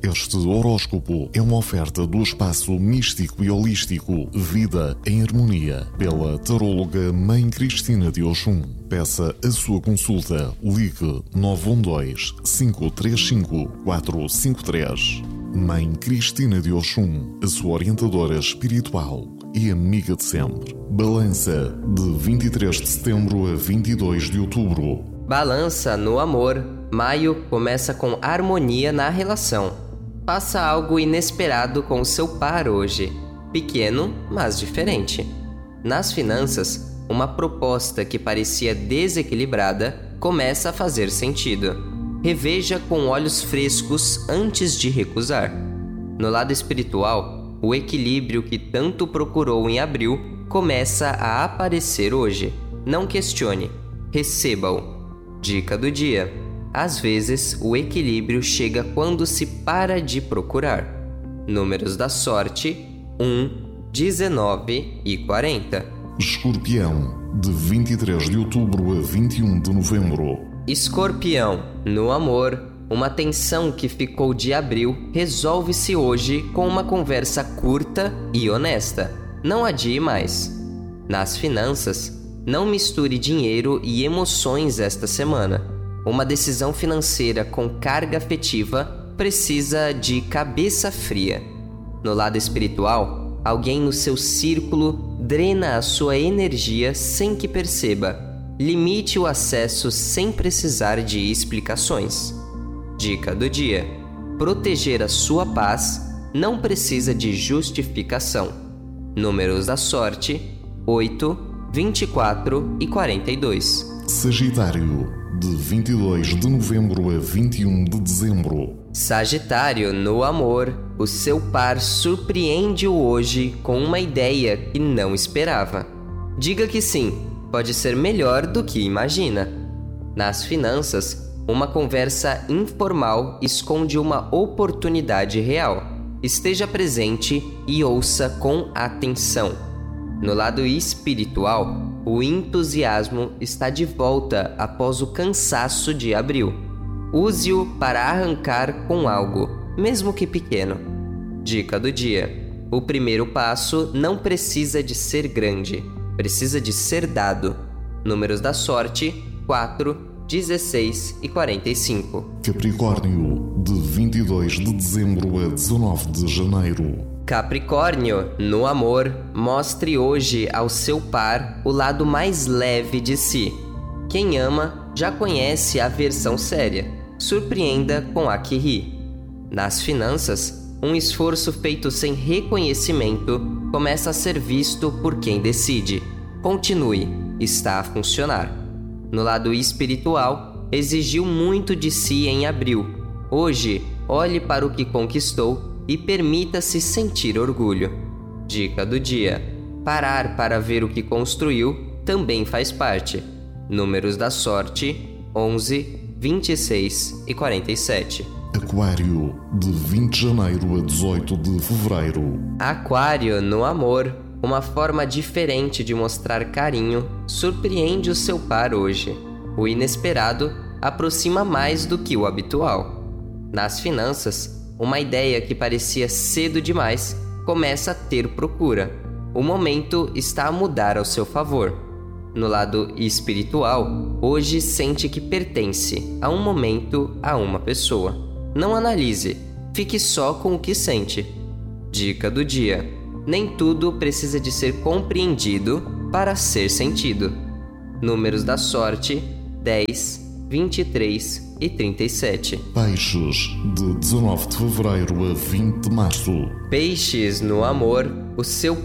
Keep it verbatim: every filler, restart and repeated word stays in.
Este horóscopo é uma oferta do espaço místico e holístico Vida em Harmonia, pela taróloga Mãe Cristina de Oxum. Peça a sua consulta. Ligue nove um dois, cinco três cinco, quatro cinco três. Mãe Cristina de Oxum, a sua orientadora espiritual e amiga de sempre. Balança de vinte e três de setembro a vinte e dois de outubro. Balança no amor. Maio começa com harmonia na relação. Faça algo inesperado com seu par hoje. Pequeno, mas diferente. Nas finanças, uma proposta que parecia desequilibrada começa a fazer sentido. Reveja com olhos frescos antes de recusar. No lado espiritual, o equilíbrio que tanto procurou em abril começa a aparecer hoje. Não questione, receba-o. Dica do dia: às vezes, o equilíbrio chega quando se para de procurar. Números da sorte: um, dezenove e quarenta. Escorpião, de vinte e três de outubro a vinte e um de novembro. Escorpião, no amor, uma tensão que ficou de abril resolve-se hoje com uma conversa curta e honesta. Não adie mais. Nas finanças, não misture dinheiro e emoções esta semana. Uma decisão financeira com carga afetiva precisa de cabeça fria. No lado espiritual, alguém no seu círculo drena a sua energia sem que perceba. Limite o acesso sem precisar de explicações. Dica do dia: proteger a sua paz não precisa de justificação. Números da sorte: oito, vinte e quatro e quarenta e dois. Sagitário, de vinte e dois de novembro a vinte e um de dezembro. Sagitário, no amor, o seu par surpreende-o hoje com uma ideia que não esperava. Diga que sim, pode ser melhor do que imagina. Nas finanças, uma conversa informal esconde uma oportunidade real. Esteja presente e ouça com atenção. No lado espiritual, o entusiasmo está de volta após o cansaço de abril. Use-o para arrancar com algo, mesmo que pequeno. Dica do dia: o primeiro passo não precisa de ser grande, precisa de ser dado. Números da sorte: quatro, dezesseis e quarenta e cinco. Capricórnio, de vinte e dois de dezembro a dezenove de janeiro. Capricórnio, no amor, mostre hoje ao seu par o lado mais leve de si. Quem ama já conhece a versão séria. Surpreenda com a que ri. Nas finanças, um esforço feito sem reconhecimento começa a ser visto por quem decide. Continue, está a funcionar. No lado espiritual, exigiu muito de si em abril. Hoje, olhe para o que conquistou e permita-se sentir orgulho. Dica do dia: parar para ver o que construiu também faz parte. Números da sorte: onze, vinte e seis e quarenta e sete. Aquário, de vinte de janeiro a dezoito de fevereiro. Aquário, no amor, uma forma diferente de mostrar carinho surpreende o seu par hoje. O inesperado aproxima mais do que o habitual. Nas finanças, uma ideia que parecia cedo demais começa a ter procura. O momento está a mudar ao seu favor. No lado espiritual, hoje sente que pertence a um momento, a uma pessoa. Não analise, fique só com o que sente. Dica do dia: nem tudo precisa de ser compreendido para ser sentido. Números da sorte: dez, vinte e três e trinta e sete. Peixes, de dezenove de fevereiro a vinte de março. Peixes, no amor, o seu